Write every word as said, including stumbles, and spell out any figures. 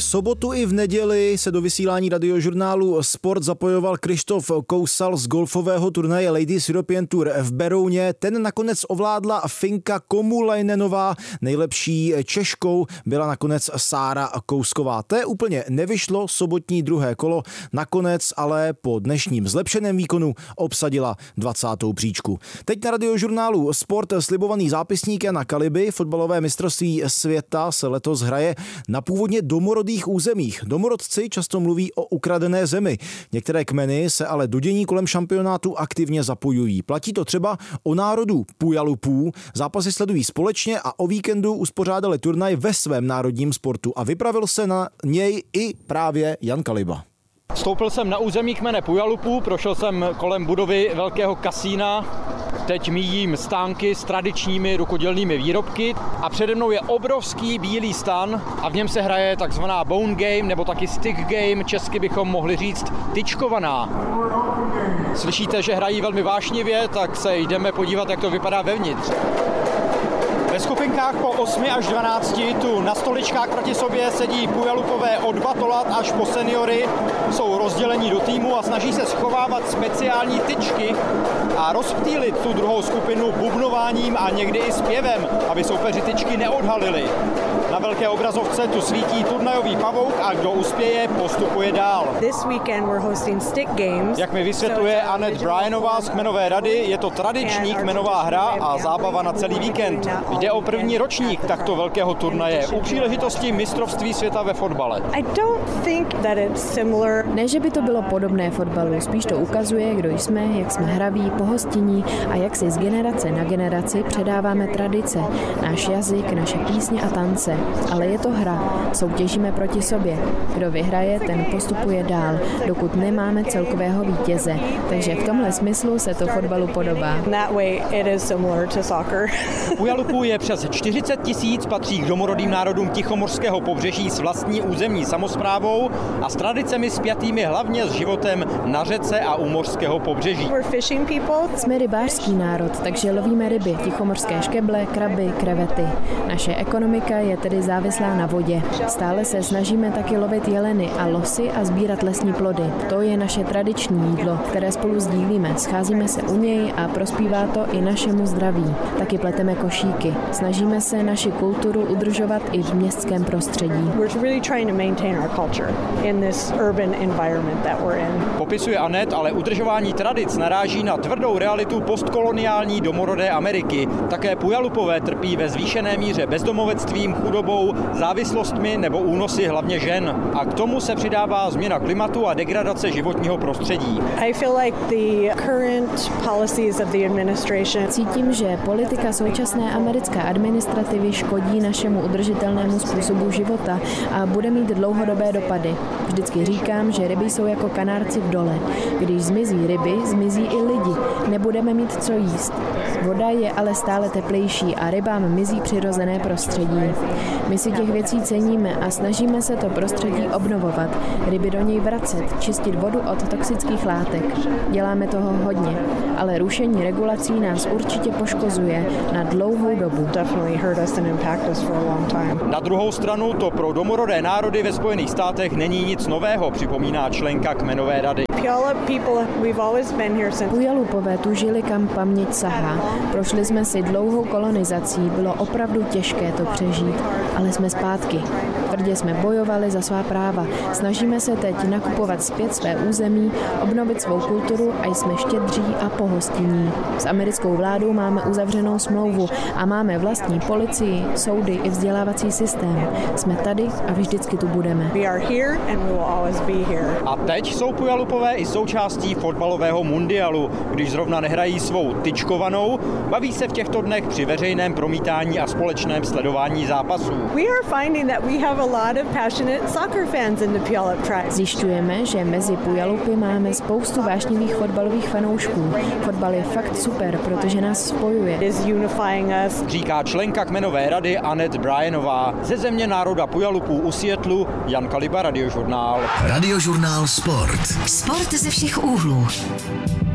sobotu i v neděli se do vysílání radiožurnálu Sport zapojoval Krištof Kousal z golfového turnaje Ladies European Tour v Berouně. Ten nakonec ovládla Finka Komulainenová, nejlepší Češkou byla nakonec Sára Kousková. Té úplně nevyšlo sobotní druhé kolo, nakonec ale po dnešním zlepšeném výkonu obsadila dvacátou příčku. Teď na radiožurnálu Sport slibovaný zápisník Jana Kaliby. Fotbalové mistrovství světa se letos hraje na původně domorodých územích. Domorodci často mluví o ukradené zemi. Některé kmeny se ale do dění kolem šampionátu aktivně zapojují. Platí to třeba o národu Pujalupů. Zápasy sledují společně a o víkendu uspořádali turnaj ve svém národním sportu a vypravil se na něj i právě Jan Kaliba. Vstoupil jsem na území kmene Pujalupů, prošel jsem kolem budovy velkého kasína, teď míjím stánky s tradičními rukodělnými výrobky a přede mnou je obrovský bílý stan a v něm se hraje takzvaná bone game nebo taky stick game, česky bychom mohli říct tyčkovaná. Slyšíte, že hrají velmi vášnivě, tak se jdeme podívat, jak to vypadá vevnitř. Ve skupinkách po osmi až dvanácti tu na stoličkách proti sobě sedí Pujalupové od batolat až po seniory. Jsou rozdělení do týmu a snaží se schovávat speciální tyčky a rozptýlit tu druhou skupinu bubnováním a někdy i zpěvem, aby soupeři tyčky neodhalili. Na velké obrazovce tu svítí turnajový pavouk a kdo uspěje, postupuje dál. This weekend we're hosting stick games. Jak mi vysvětluje Annette Bryanová z kmenové rady, je to tradiční kmenová hra a zábava na celý víkend. Jde o první ročník takto velkého turnaje u příležitosti mistrovství světa ve fotbale. I don't think that it's similar. Ne, že by to bylo podobné fotbalu, spíš to ukazuje, kdo jsme, jak jsme hraví, pohostinní a jak si z generace na generaci předáváme tradice, náš jazyk, naše písně a tance. Ale je to hra, soutěžíme proti sobě. Kdo vyhraje, ten postupuje dál, dokud nemáme celkového vítěze. Takže v tomhle smyslu se to fotbalu podobá. Pujalupů je přes čtyřicet tisíc, patří k domorodým národům Tichomořského pobřeží s vlastní územní samosprávou a s tradicemi spjatými hlavně s životem na řece a u mořského pobřeží. Jsme rybářský národ, takže lovíme ryby, tichomořské škeble, kraby, krevety. Naše ekonomika je tedy závislá na vodě. Stále se snažíme taky lovit jeleny a losy a sbírat lesní plody. To je naše tradiční jídlo, které spolu sdílíme. Scházíme se u něj a prospívá to i našemu zdraví. Taky pleteme košíky. Snažíme se naši kulturu udržovat i v městském prostředí. Popisuje Annette, ale udržování tradic naráží na tvrdou realitu postkoloniální domorodé Ameriky. Také Pujalupové trpí ve zvýšené míře bezdomovectvím, chudobou, závislostmi nebo únosy hlavně žen. A k tomu se přidává změna klimatu a degradace životního prostředí. Cítím, že politika současné americké administrativy škodí našemu udržitelnému způsobu života a bude mít dlouhodobé dopady. Vždycky říkám, že ryby jsou jako kanárci v dole. Když zmizí ryby, zmizí i lidi. Nebudeme mít co jíst. Voda je ale stále teplejší a rybám mizí přirozené prostředí. My si těch věcí ceníme a snažíme se to prostředí obnovovat, ryby do něj vracet, čistit vodu od toxických látek. Děláme toho hodně, ale rušení regulací nás určitě poškozuje na dlouhou dobu. Na druhou stranu to pro domorodé národy ve Spojených státech není nic nového, připomíná členka kmenové rady. Pujalupové tu žili, kam paměť sahá. Prošli jsme si dlouhou kolonizací, bylo opravdu těžké to přežít, ale jsme zpátky. Tvrdě jsme bojovali za svá práva. Snažíme se teď nakupovat zpět své území, obnovit svou kulturu a jsme štědří a pohostinní. S americkou vládou máme uzavřenou smlouvu a máme vlastní policii, soudy i vzdělávací systém. Jsme tady a vždycky tu budeme. A teď jsou Pujalupové i součástí fotbalového mundialu. Když zrovna nehrají svou tyčkovanou, baví se v těchto dnech při veřejném promítání a společném sledování zápasů. Zjišťujeme, že mezi Pujalupy máme spoustu vášnivých fotbalových fanoušků. Fotbal je fakt super, protože nás spojuje. Říká členka kmenové rady Annette Bryanová. Ze země národa Pujalupů u Seattlu Jan Kaliba, Radiožurnál. Radiožurnál Sport. Sport ze všech úhlů.